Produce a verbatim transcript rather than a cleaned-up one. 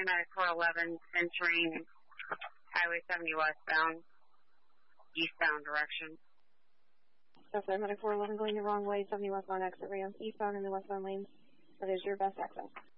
Medic four eleven entering Highway seventy westbound, eastbound direction. So Medic four eleven going the wrong way, seventy westbound exit ramp, eastbound in the westbound lanes. That is your best access.